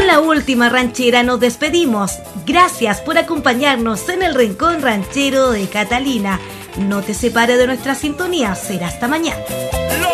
con la última ranchera nos despedimos. Gracias por acompañarnos en el Rincón Ranchero de Catalina. No te separes de nuestra sintonía. Será hasta mañana.